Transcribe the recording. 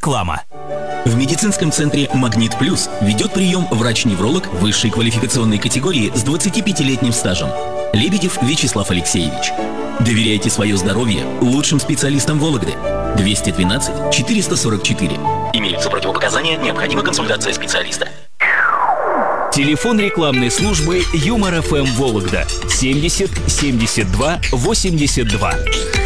Реклама. В медицинском центре «Магнит Плюс» ведет прием врач-невролог высшей квалификационной категории с 25-летним стажем. Лебедев Вячеслав Алексеевич. Доверяйте свое здоровье лучшим специалистам Вологды. 212 444. Имеются противопоказания, необходима консультация специалиста. Телефон рекламной службы Юмор ФМ Вологда 70 72 82.